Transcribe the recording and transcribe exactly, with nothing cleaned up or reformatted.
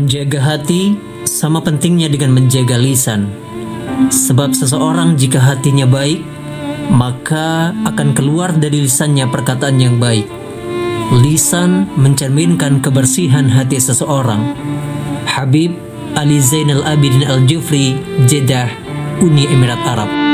Jaga hati sama pentingnya dengan menjaga lisan. Sebab seseorang jika hatinya baik, maka akan keluar dari lisannya perkataan yang baik. Lisan mencerminkan kebersihan hati seseorang. Habib Ali Zainal Abidin Al-Jufri, Jeddah, Uni Emirat Arab.